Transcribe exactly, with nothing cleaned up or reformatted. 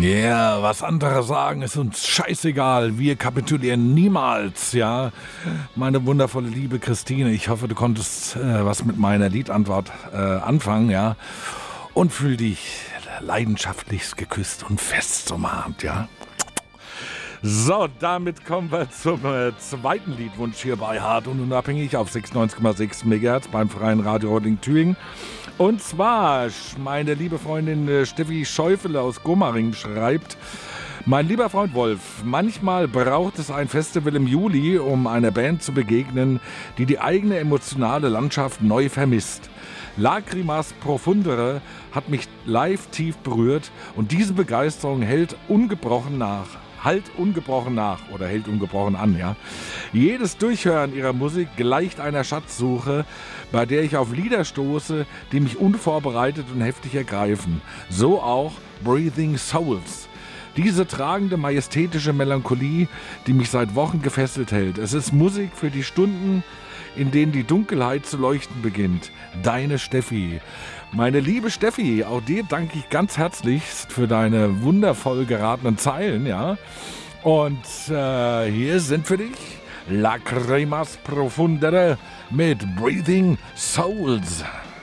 Ja, yeah, was andere sagen, ist uns scheißegal. Wir kapitulieren niemals, ja. Meine wundervolle liebe Christine, ich hoffe, du konntest äh, was mit meiner Liedantwort äh, anfangen, ja. Und fühl dich leidenschaftlichst geküsst und fest umarmt, ja. So, damit kommen wir zum äh, zweiten Liedwunsch hier bei Hart und Unabhängig auf sechsundneunzig Komma sechs Megahertz beim Freien Radio Reutlingen-Thüringen. Und zwar, meine liebe Freundin äh, Steffi Schäufele aus Gomaring schreibt: Mein lieber Freund Wolf, manchmal braucht es ein Festival im Juli, um einer Band zu begegnen, die die eigene emotionale Landschaft neu vermisst. Lacrimas Profundere hat mich live tief berührt und diese Begeisterung hält ungebrochen nach. Halt ungebrochen nach oder hält ungebrochen an, ja. Jedes Durchhören ihrer Musik gleicht einer Schatzsuche, bei der ich auf Lieder stoße, die mich unvorbereitet und heftig ergreifen. So auch Breathing Souls. Diese tragende, majestätische Melancholie, die mich seit Wochen gefesselt hält. Es ist Musik für die Stunden, in denen die Dunkelheit zu leuchten beginnt. Deine Steffi. Meine liebe Steffi, auch dir danke ich ganz herzlich für deine wundervoll geratenen Zeilen, ja. Und äh, hier sind für dich Lacrimas Profundere mit Breathing Souls.